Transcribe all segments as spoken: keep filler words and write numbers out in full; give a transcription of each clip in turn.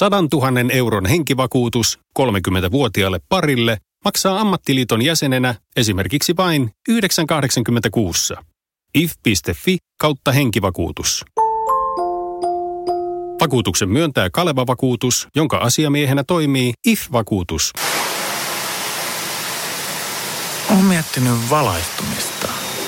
Sadantuhannen euron henkivakuutus kolmekymmentävuotiaalle parille maksaa ammattiliiton jäsenenä esimerkiksi vain yhdeksän kahdeksankymmentäkuusi. if piste fi kautta henkivakuutus. Vakuutuksen myöntää Kaleva Vakuutus, jonka asiamiehenä toimii I F-vakuutus. Olen miettinyt valaistumista.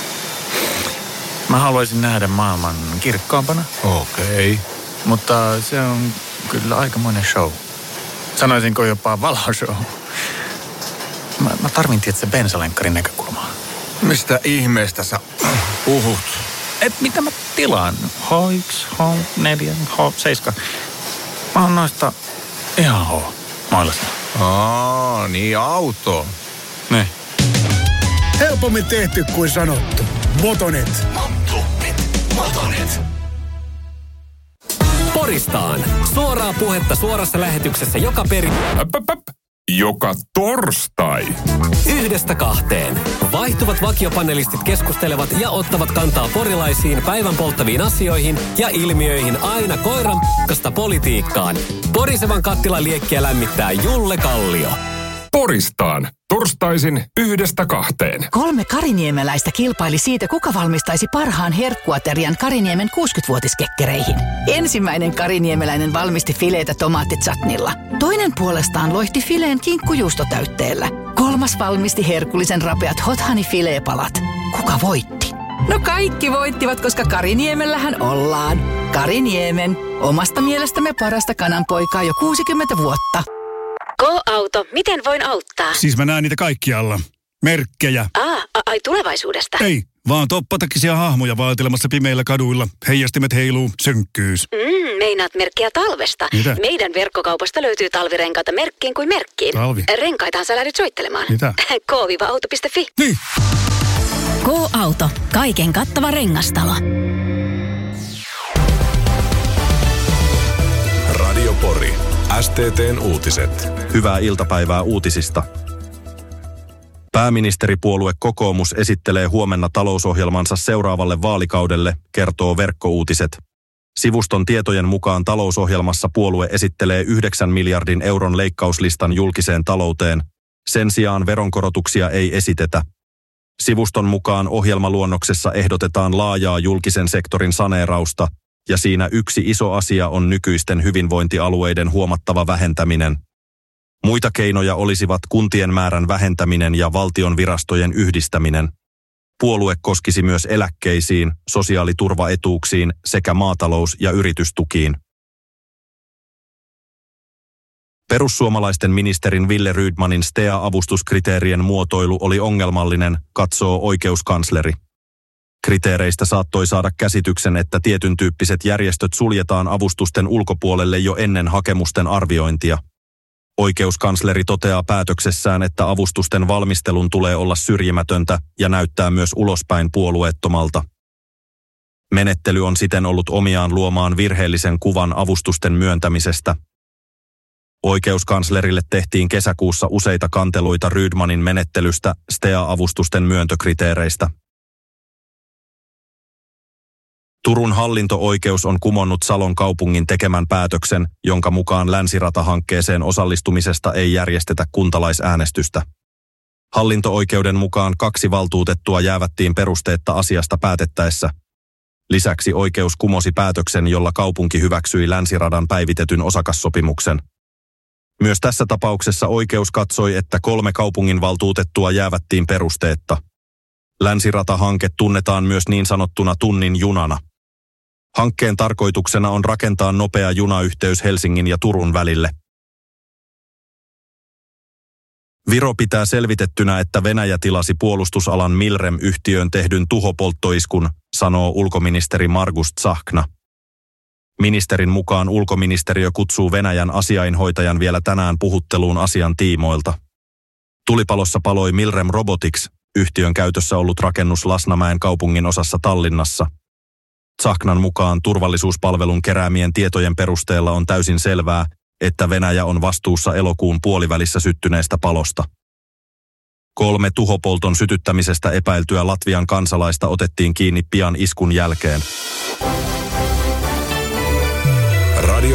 Mä haluaisin nähdä maailman kirkkaampana. Okei. Okay. Mutta se on kyllä aikamoinen show. Sanoisinko jopa valoshow. Mä, mä tarvin tietysti bensalenkkarin näkökulmaa. Mistä ihmeestä sä puhut? Et mitä mä tilaan? H yksi, H neljä, H seitsemän. Mä oon noista ihan H. Mailassa. Aa, niin auto. Ne. Helpommin tehty kuin sanottu. Motonet. Motonet. Motonet. Poristaan. Suoraa puhetta suorassa lähetyksessä joka peri... Joka torstai. Yhdestä kahteen. Vaihtuvat vakiopanelistit keskustelevat ja ottavat kantaa porilaisiin päivän polttaviin asioihin ja ilmiöihin aina koiran p***sta politiikkaan. Porisevan kattilan liekkiä lämmittää Julle Kallio. Poristaan. Torstaisin yhdestä kahteen. Kolme kariniemeläistä kilpaili siitä, kuka valmistaisi parhaan herkkuaterian Kariniemen kuusikymmenvuotiskekkereihin. Ensimmäinen kariniemeläinen valmisti fileitä tomaattitsatnilla. Toinen puolestaan loihti fileen kinkkujuustotäytteellä. Kolmas valmisti herkullisen rapeat hot honey fileepalat. Kuka voitti? No kaikki voittivat, koska Kariniemellähän ollaan. Kariniemen, omasta mielestämme parasta kananpoikaa jo kuusikymmentä vuotta. Go-auto, miten voin auttaa? Siis mä näen niitä kaikkialla. Merkkejä. Aa, ai tulevaisuudesta? Ei, vaan toppatakisia hahmoja vaatelemassa pimeillä kaduilla. Heijastimet heiluu, sönkkyys. Mm, meinaat merkkiä talvesta. Mitä? Meidän verkkokaupasta löytyy talvirenkaita merkkiin kuin merkkiin. Talvi? Renkaitahan sä lähdyt soittelemaan. Mitä? K auto piste fi. Niin. Go-auto. Kaiken kattava rengastalo. Radio Pori. S T T:n uutiset. Hyvää iltapäivää uutisista. Pääministeripuolue Kokoomus esittelee huomenna talousohjelmansa seuraavalle vaalikaudelle, kertoo Verkkouutiset. Sivuston tietojen mukaan talousohjelmassa puolue esittelee yhdeksän miljardin euron leikkauslistan julkiseen talouteen. Sen sijaan veronkorotuksia ei esitetä. Sivuston mukaan ohjelmaluonnoksessa ehdotetaan laajaa julkisen sektorin saneerausta, ja siinä yksi iso asia on nykyisten hyvinvointialueiden huomattava vähentäminen. Muita keinoja olisivat kuntien määrän vähentäminen ja valtion virastojen yhdistäminen. Puolue koskisi myös eläkkeisiin, sosiaaliturvaetuuksiin sekä maatalous- ja yritystukiin. Perussuomalaisten ministerin Wille Rydmanin S T E A-avustuskriteerien muotoilu oli ongelmallinen, katsoo oikeuskansleri. Kriteereistä saattoi saada käsityksen, että tietyn tyyppiset järjestöt suljetaan avustusten ulkopuolelle jo ennen hakemusten arviointia. Oikeuskansleri toteaa päätöksessään, että avustusten valmistelun tulee olla syrjimätöntä ja näyttää myös ulospäin puolueettomalta. Menettely on siten ollut omiaan luomaan virheellisen kuvan avustusten myöntämisestä. Oikeuskanslerille tehtiin kesäkuussa useita kanteluita Rydmanin menettelystä S T E A-avustusten myöntökriteereistä. Turun hallinto-oikeus on kumonnut Salon kaupungin tekemän päätöksen, jonka mukaan länsiratahankkeeseen osallistumisesta ei järjestetä kuntalaisäänestystä. Hallinto-oikeuden mukaan kaksi valtuutettua jäävättiin perusteetta asiasta päätettäessä. Lisäksi oikeus kumosi päätöksen, jolla kaupunki hyväksyi länsiradan päivitetyn osakassopimuksen. Myös tässä tapauksessa oikeus katsoi, että kolme kaupungin valtuutettua jäävättiin perusteetta. Länsiratahanke tunnetaan myös niin sanottuna tunnin junana. Hankkeen tarkoituksena on rakentaa nopea junayhteys Helsingin ja Turun välille. Viro pitää selvitettynä, että Venäjä tilasi puolustusalan Milrem-yhtiöön tehdyn tuhopolttoiskun, sanoo ulkoministeri Margus Tsahkna. Ministerin mukaan ulkoministeriö kutsuu Venäjän asiainhoitajan vielä tänään puhutteluun asian tiimoilta. Tulipalossa paloi Milrem Robotics, yhtiön käytössä ollut rakennus Lasnamäen kaupungin osassa Tallinnassa. Tsahknan mukaan turvallisuuspalvelun keräämien tietojen perusteella on täysin selvää, että Venäjä on vastuussa elokuun puolivälissä syttyneestä palosta. Kolme tuhopolton sytyttämisestä epäiltyä Latvian kansalaista otettiin kiinni pian iskun jälkeen. Radio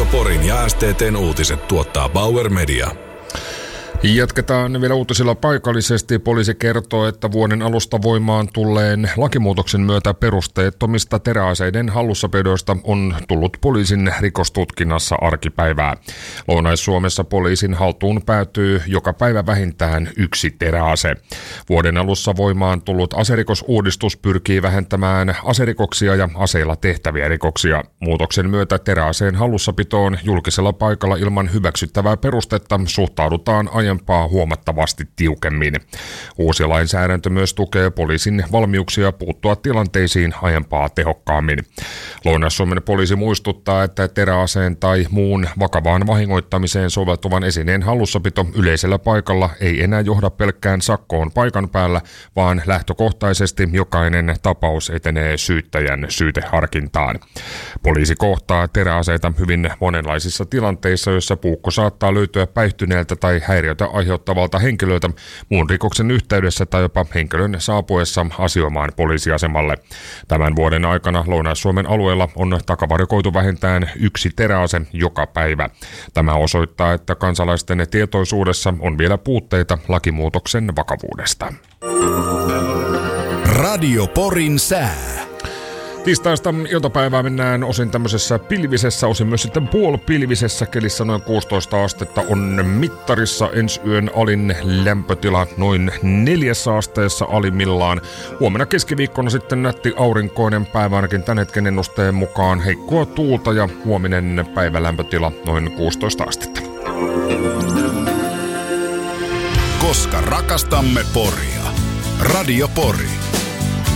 Radio Porin ja S T T:n uutiset tuottaa Bauer Media. Jatketaan vielä uutisilla paikallisesti. Poliisi kertoo, että vuoden alusta voimaan tulleen lakimuutoksen myötä perusteettomista teräaseiden hallussapidoista on tullut poliisin rikostutkinnassa arkipäivää. Lounais-Suomessa poliisin haltuun päätyy joka päivä vähintään yksi teräase. Vuoden alussa voimaan tullut aserikosuudistus pyrkii vähentämään aserikoksia ja aseilla tehtäviä rikoksia. Muutoksen myötä teräaseen hallussapitoon julkisella paikalla ilman hyväksyttävää perustetta suhtaudutaan aiemmin huomattavasti tiukemmin. Uusi lainsäädäntö myös tukee poliisin valmiuksia puuttua tilanteisiin aiempaa tehokkaammin. Lounais-Suomen poliisi muistuttaa, että teräaseen tai muun vakavaan vahingoittamiseen soveltuvan esineen hallussapito yleisellä paikalla ei enää johda pelkkään sakkoon paikan päällä, vaan lähtökohtaisesti jokainen tapaus etenee syyttäjän syyteharkintaan. Poliisi kohtaa teräaseita hyvin monenlaisissa tilanteissa, joissa puukko saattaa löytyä päihtyneeltä tai häiriötä aiheuttavalta henkilöltä muun rikoksen yhteydessä tai jopa henkilön saapuessa asioimaan poliisiasemalle. Tämän vuoden aikana Lounais-Suomen alueella on takavarikoitu vähintään yksi teräase joka päivä. Tämä osoittaa, että kansalaisten tietoisuudessa on vielä puutteita lakimuutoksen vakavuudesta. Radio Porin sää. Tiistaista iltapäivää mennään osin tämmöisessä pilvisessä, osin myös sitten puolipilvisessä kelissä. Noin kuusitoista astetta on mittarissa. Ensi yön alin lämpötila noin neljässä asteessa alimmillaan. Huomenna keskiviikkona sitten nätti aurinkoinen päivä, ainakin tämän hetken ennusteen mukaan heikkoa tuulta ja huominen päivälämpötila noin kuusitoista astetta. Koska rakastamme Poria. Radio Pori.